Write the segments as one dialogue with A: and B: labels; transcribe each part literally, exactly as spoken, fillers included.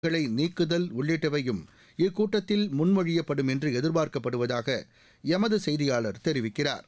A: களை நீக்குதல் உள்ளிட்டவையும் இக்கூட்டத்தில் முன்மொழியப்படும் என்று எதிர்பார்க்கப்படுவதாக எமது செய்தியாளர் தெரிவிக்கிறார்.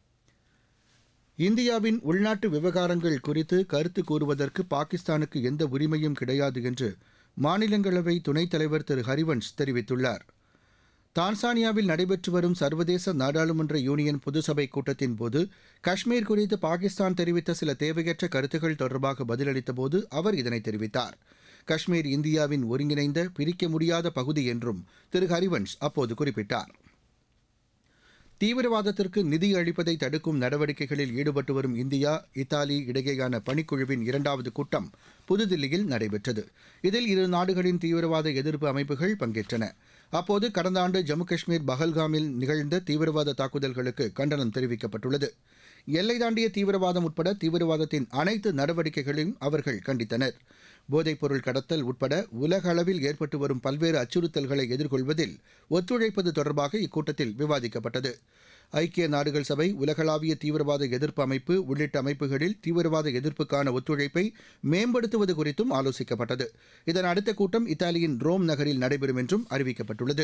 A: இந்தியாவின் உள்நாட்டு விவகாரங்கள் குறித்து கருத்து கூறுவதற்கு பாகிஸ்தானுக்கு எந்த உரிமையும் கிடையாது என்று மாநிலங்களவை துணைத் தலைவர் திரு ஹரிவன்ஷ் தெரிவித்துள்ளார். தான்சானியாவில் நடைபெற்று வரும் சர்வதேச நாடாளுமன்ற யூனியன் பொதுசபை கூட்டத்தின்போது காஷ்மீர் குறித்து பாகிஸ்தான் தெரிவித்த சில தேவையற்ற கருத்துக்கள் தொடர்பாக பதிலளித்தபோது அவர் இதனை தெரிவித்தார். காஷ்மீர் இந்தியாவின் ஒருங்கிணைந்த பிரிக்க முடியாத பகுதி என்றும் திரு ஹரிவன்ஷ் அப்போது குறிப்பிட்டார். தீவிரவாதத்திற்கு நிதி அளிப்பதை தடுக்கும் நடவடிக்கைகளில் ஈடுபட்டு வரும் இந்தியா இத்தாலி இடையேயான பணிக்குழுவின் இரண்டாவது கூட்டம் புதுதில்லியில் நடைபெற்றது. இதில் இரு நாடுகளின் தீவிரவாத எதிர்ப்பு அமைப்புகள் பங்கேற்றன. அப்போது கடந்த ஆண்டு ஜம்மு காஷ்மீர் பஹல்காமில் நிகழ்ந்த தீவிரவாத தாக்குதல்களுக்கு கண்டனம் தெரிவிக்கப்பட்டுள்ளது. எல்லை தாண்டிய தீவிரவாதம் உட்பட தீவிரவாதத்தின் அனைத்து நடவடிக்கைகளையும் அவர்கள் கண்டித்தனர். போதைப்பொருள் கடத்தல் உட்பட உலக அளவில் ஏற்பட்டு வரும் பல்வேறு அச்சுறுத்தல்களை எதிர்கொள்வதில் ஒத்துழைப்பது தொடர்பாக இக்கூட்டத்தில் விவாதிக்கப்பட்டது. ஐக்கிய நாடுகள் சபை, உலகளாவிய தீவிரவாத எதிர்ப்பு அமைப்பு உள்ளிட்ட அமைப்புகளில் தீவிரவாத எதிர்ப்புக்கான ஒத்துழைப்பை மேம்படுத்துவது குறித்தும் ஆலோசிக்கப்பட்டது. இதன் அடுத்த கூட்டம் இத்தாலியின் ரோம் நகரில் நடைபெறும் என்றும் அறிவிக்கப்பட்டுள்ளது.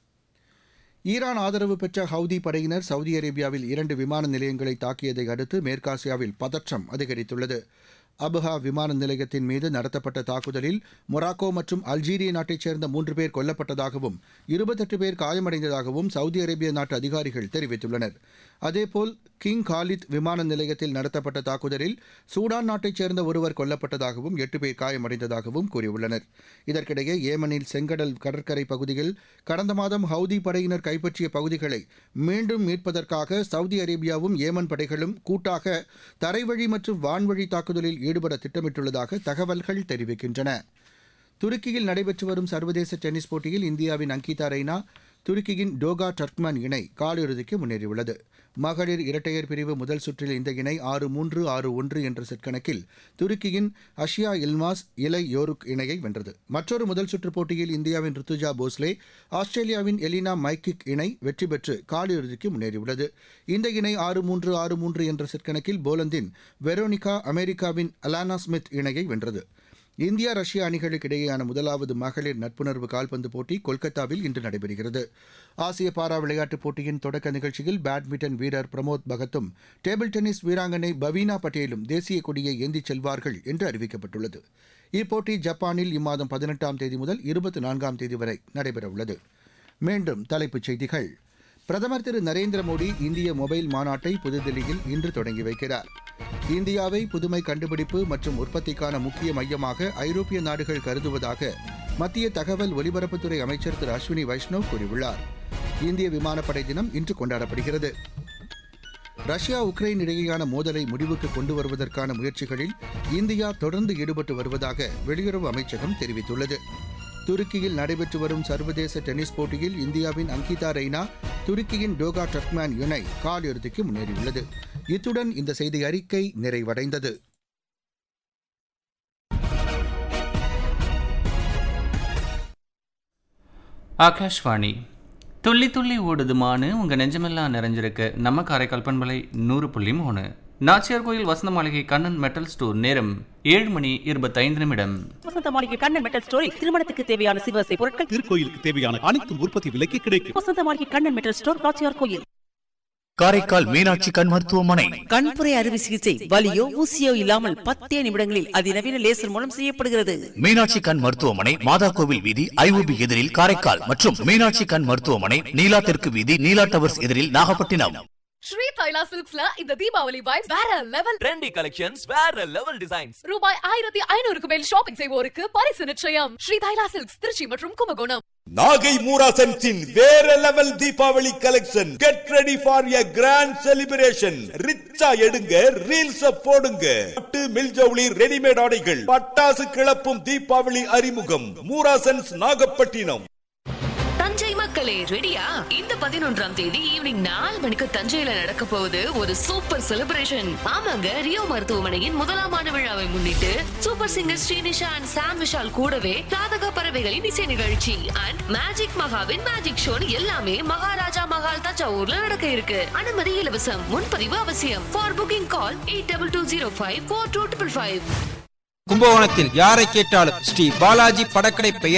A: ஈரான் ஆதரவு பெற்ற ஹவுதி படையினர் சவுதி அரேபியாவில் இரண்டு விமான நிலையங்களை தாக்கியதை அடுத்து மேற்காசியாவில் பதற்றம் அதிகரித்துள்ளது. அபுஹா விமான நிலையத்தின் மீது நடத்தப்பட்ட தாக்குதலில் மொராக்கோ மற்றும் அல்ஜீரிய நாட்டைச் சேர்ந்த மூன்று பேர் கொல்லப்பட்டதாகவும் இருபத்தெட்டு பேர் காயமடைந்ததாகவும் சவுதி அரேபிய நாட்டு அதிகாரிகள் தெரிவித்துள்ளனர். அதேபோல் கிங் காலித் விமான நிலையத்தில் நடத்தப்பட்ட தாக்குதலில் சூடான் நாட்டைச் சேர்ந்த ஒருவர் கொல்லப்பட்டதாகவும் எட்டு பேர் காயமடைந்ததாகவும் கூறியுள்ளனர். இதற்கிடையே ஏமனில் செங்கடல் கடற்கரை பகுதியில் கடந்த மாதம் ஹவுதி படையினர் கைப்பற்றிய பகுதிகளை மீண்டும் மீட்பதற்காக சவுதி அரேபியாவும் ஏமன் படைகளும் கூட்டாக தரைவழி மற்றும் வான்வழி தாக்குதலில் ஈடுபட திட்டமிட்டுள்ளதாக தகவல்கள் தெரிவிக்கின்றன. துருக்கியில் நடைபெற்று வரும் சர்வதேச டென்னிஸ் போட்டியில் இந்தியாவின் அங்கிதா ரெய்னா துருக்கியின் டோகா டர்க்மன் இணை காலிறுதிக்கு முன்னேறியுள்ளது. மகளிர் இரட்டையர் பிரிவு முதல் சுற்றில் இந்த இணை ஆறு மூன்று ஆறு ஒன்று என்ற செட் கணக்கில் துருக்கியின் அஷியா இல்மாஸ் இலை யோருக் இணையை வென்றது. மற்றொரு முதல் சுற்றுப் போட்டியில் இந்தியாவின் ருத்துஜா போஸ்லே ஆஸ்திரேலியாவின் எலினா மைக்கிக் இணை வெற்றி பெற்று காலிறுதிக்கு முன்னேறியுள்ளது. இந்த இணை ஆறு மூன்று ஆறு மூன்று என்ற செட் கணக்கில் போலந்தின் வெரோனிகா அமெரிக்காவின் அலானா ஸ்மித் இணையை வென்றது. இந்தியா ரஷ்யா அணிகளுக்கு இடையேயான முதலாவது மகளிர் நட்புணர்வு கால்பந்து போட்டி கொல்கத்தாவில் இன்று நடைபெறுகிறது. ஆசிய பாரா விளையாட்டுப் போட்டியின் தொடக்க நிகழ்ச்சியில் பேட்மிண்டன் வீரர் பிரமோத் பகத்தும் டேபிள் டென்னிஸ் வீராங்கனை பவீனா பட்டேலும் தேசிய கொடியை ஏந்திச் செல்வார்கள் என்று அறிவிக்கப்பட்டுள்ளது. இப்போட்டி ஜப்பானில் இம்மாதம் பதினெட்டாம் தேதி முதல் இருபத்தி நான்காம் தேதி வரை நடைபெறவுள்ளது. மீண்டும் தலைப்புச் செய்திகள். பிரதமர் திரு நரேந்திர மோடி இந்திய மொபைல் மாநாட்டை புதுதில்லியில் இன்று தொடங்கி வைக்கிறார். இந்தியாவை புதுமை கண்டுபிடிப்பு மற்றும் உற்பத்திக்கான முக்கிய மையமாக ஐரோப்பிய நாடுகள் கருதுவதாக மத்திய தகவல் ஒலிபரப்புத்துறை அமைச்சர் திரு அஸ்வினி வைஷ்ணவ் கூறியுள்ளார். இந்திய விமானப்படை தினம் இன்று கொண்டாடப்படுகிறது. ரஷ்யா உக்ரைன் இடையேயான மோதலை முடிவுக்கு கொண்டு வருவதற்கான முயற்சிகளில் இந்தியா தொடர்ந்து ஈடுபட்டு வருவதாக வெளியுறவு அமைச்சகம் தெரிவித்துள்ளது. துருக்கியில் நடைபெற்று வரும் சர்வதேச டென்னிஸ் போட்டியில் இந்தியாவின் அங்கிதா ரெய்னா துருக்கியின் டோகா டர்க்மேன் இணை காலிறுதிக்கு முன்னேறியுள்ளது. இத்துடன் இந்த செய்தி அறிக்கை நிறைவடைந்தது.
B: ஆகாஷ்வாணி துள்ளி துள்ளி ஓடுதுமானு உங்க நெஞ்சமெல்லாம் நிறைஞ்சிருக்கு. நம்ம காரைக்கால் பண்பலை நூறு புள்ளி மூணு. நாச்சியார் கோயில் வசந்த மாளிகை கண்ணன் மெட்டல் ஸ்டோர். நேரம் ஏழு மணி இருபத்தைந்து நிமிடம்.
C: வசந்த மாளிகை கண்ணன் மெட்டல் ஸ்டோரில் திருமணத்துக்கு தேவையான சிவசை பொருட்கள்,
D: திருக்கோயிலுக்கு தேவையான அனைத்து உற்பத்தி விலைக்கு கிடைக்கும்.
C: வசந்த மாளிகை கண்ணன் மெட்டல் ஸ்டோர், நாச்சியார் கோயில்.
E: காரைக்கால் மீனாட்சி கண் மருத்துவமனை.
C: கண்புரை அறுவை சிகிச்சை வலியோ ஊசியோ இல்லாமல் பத்தே நிமிடங்களில் அதிநவீன லேசர் மூலம் செய்யப்படுகிறது.
E: மீனாட்சி கண் மருத்துவமனை மாதா கோவில் வீதி ஐஓபி எதிரில் காரைக்கால் மற்றும் மீனாட்சி கண் மருத்துவமனை நீலா தெற்கு வீதி நீலா டவர்ஸ் எதிரில் நாகப்பட்டினம்.
F: ஸ்ரீ தைலா சில்க்ஸ்ல இந்த தீபாவளி வைப்ஸ் வேற லெவல்.
G: ட்ரெண்டி கலெக்ஷன்ஸ், வேற லெவல் டிசைன்ஸ்.
F: ரூபாய் ஆயிரத்தி ஐநூறுக்கு மேல் ஷாப்பிங் செய்வோருக்கு பரிசு நிச்சயம். ஸ்ரீ தைலா சில்க்ஸ், திருச்சி மற்றும் கும்பகோணம்.
H: நாகை மூராசன்ஸின் வேற level Deepavali collection. Get ready for a grand celebration. ரிச்சா எடுங்க, ரீல்ஸ் போடுங்க. பட்டு மில்ஜவுளி ரெடிமேட் ஆடைகள், பட்டாசு கிளப்பும் தீபாவளி அறிமுகம். மூராசன்ஸ் நாகப்பட்டினம்.
I: தஞ்சை மக்களே ரெடியா? இந்த பதினொன்றாம் தேதி ஈவினிங் நாலு மணிக்கு தஞ்சையில நடக்க போகுது ஒரு சூப்பர் செலிப்ரேஷன். ஆமாங்க, ரியோ மருத்துவமனையின் முதலாம் ஆண்டு விழாவை முன்னிட்டு சூப்பர் சிங்கர் ஸ்ரீனிஷா அண்ட் சாம் விஷால் கூடவே ராதக பறவைகளின் இசை நிகழ்ச்சி அண்ட் மேஜிக் மகாவின் மேஜிக் ஷோ எல்லாமே மகாராஜா மகால் தஞ்சாவூர்ல நடக்க இருக்கு. அனுமதி இலவசம். முன்பதிவு அவசியம். For booking call eight double two zero five four two triple five.
J: கும்பகோணத்தில் யாரை கேட்டாலும் ஸ்ரீ பாலாஜி படக்கடை பெயர்